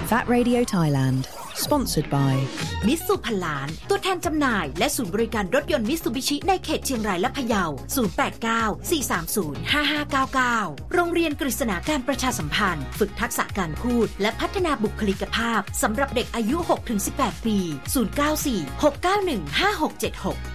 That Radio Thailand Sponsored by มิตซูพันล้านตัวแทนจำหน่ายและศูนย์บริการรถยนต์มิตซูบิชิในเขตเชียงรายและพะเยา0894305599โรงเรียนกฤษณาการประชาสัมพันธ์ฝึกทักษะการพูดและพัฒนาบุคลิกภาพสำหรับเด็กอายุ 6-18 ปี0946915676